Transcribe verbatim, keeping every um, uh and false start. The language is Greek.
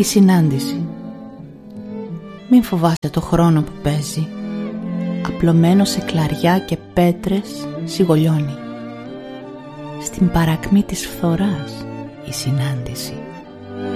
Η συνάντηση. Μην φοβάσαι το χρόνο που παίζει, απλωμένο σε κλαριά και πέτρες σιγολιώνει. Στην παρακμή της φθοράς η συνάντηση.